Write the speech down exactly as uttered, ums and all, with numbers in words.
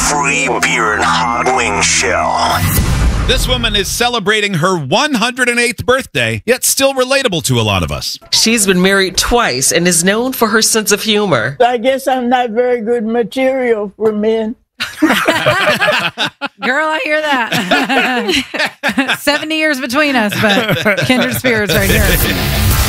free beer and hot wing shell. This woman is celebrating her one hundred eighth birthday, yet still relatable to a lot of us. She's been married twice and is known for her sense of humor. I guess I'm not very good material for men. Girl, I hear that. seventy years between us, but kindred spirits right here.